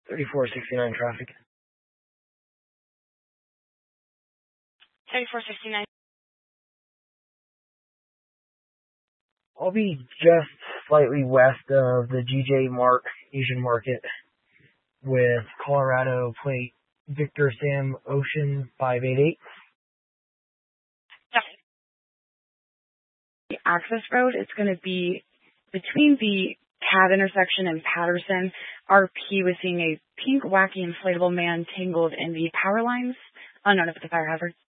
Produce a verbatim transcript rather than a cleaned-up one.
thirty-four sixty-nine traffic. thirty-four sixty-nine. I'll be just slightly west of the G J Mark Asian Market with Colorado plate Victor Sam Ocean five eighty-eight. The access road is going to be between the Cab intersection and Patterson. R P was seeing a pink, wacky, inflatable man tangled in the power lines, unknown if it's a fire hazard.